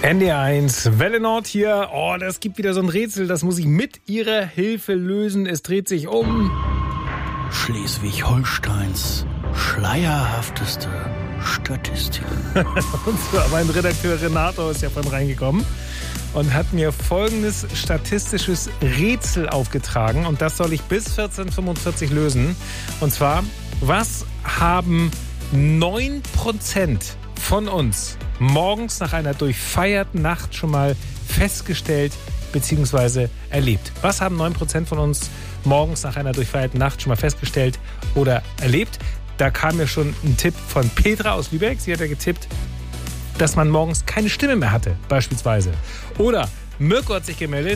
NDR1, Welle Nord hier. Oh, das gibt wieder so ein Rätsel, das muss ich mit Ihrer Hilfe lösen. Es dreht sich um Schleswig-Holsteins schleierhafteste Statistik. Und zwar mein Redakteur Renato ist ja von reingekommen und hat mir folgendes statistisches Rätsel aufgetragen. Und das soll ich bis 14:45 lösen. Und zwar, was haben 9% von uns morgens nach einer durchfeierten Nacht schon mal festgestellt bzw. erlebt? Was haben 9% von uns morgens nach einer durchfeierten Nacht schon mal festgestellt oder erlebt? Da kam mir schon ein Tipp von Petra aus Lübeck. Sie hat ja getippt, dass man morgens keine Stimme mehr hatte, beispielsweise. Oder Mirko hat sich gemeldet,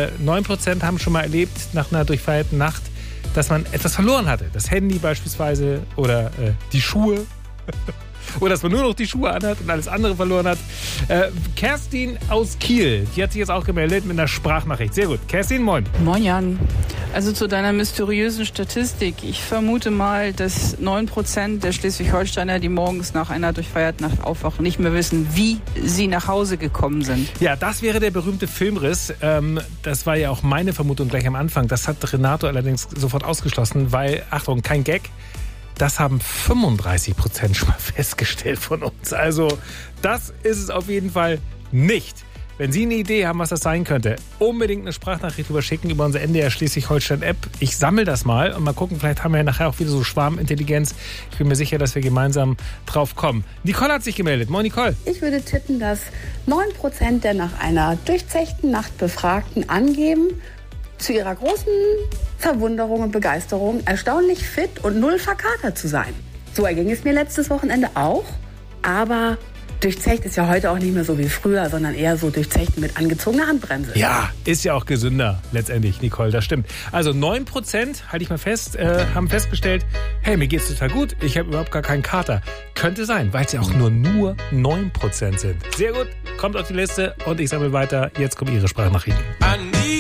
9% haben schon mal erlebt nach einer durchfeierten Nacht, dass man etwas verloren hatte. Das Handy beispielsweise oder die Schuhe. Oder dass man nur noch die Schuhe anhat und alles andere verloren hat. Kerstin aus Kiel, die hat sich jetzt auch gemeldet mit einer Sprachnachricht. Sehr gut. Kerstin, moin. Moin, Jan. Also zu deiner mysteriösen Statistik. Ich vermute mal, dass 9% der Schleswig-Holsteiner, die morgens nach einer durchfeierten Nacht aufwachen, nicht mehr wissen, wie sie nach Hause gekommen sind. Ja, das wäre der berühmte Filmriss. Das war ja auch meine Vermutung gleich am Anfang. Das hat Renato allerdings sofort ausgeschlossen, weil, Achtung, kein Gag, das haben 35% schon mal festgestellt von uns. Also das ist es auf jeden Fall nicht. Wenn Sie eine Idee haben, was das sein könnte, unbedingt eine Sprachnachricht überschicken über unsere NDR Schleswig-Holstein-App. Ich sammle das mal und mal gucken, vielleicht haben wir ja nachher auch wieder so Schwarmintelligenz. Ich bin mir sicher, dass wir gemeinsam drauf kommen. Nicole hat sich gemeldet. Moin, Nicole. Ich würde tippen, dass 9% der nach einer durchzechten Nacht Befragten angeben, zu ihrer großen Verwunderung und Begeisterung erstaunlich fit und null verkatert zu sein. So erging es mir letztes Wochenende auch, aber durchzecht ist ja heute auch nicht mehr so wie früher, sondern eher so durchzecht mit angezogener Handbremse. Ja, ist ja auch gesünder letztendlich, Nicole, das stimmt. Also 9%, halte ich mal fest, haben festgestellt, hey, mir geht's total gut, ich habe überhaupt gar keinen Kater. Könnte sein, weil es ja auch nur 9% sind. Sehr gut, kommt auf die Liste und ich sammle weiter. Jetzt kommen Ihre Sprachnachrichten.